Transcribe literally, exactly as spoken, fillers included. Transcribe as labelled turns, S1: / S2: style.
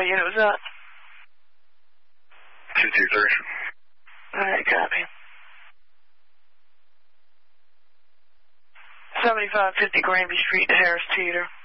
S1: What unit was that?
S2: two two three.
S1: Alright, copy. seventy-five fifty Granby Street to Harris Teeter.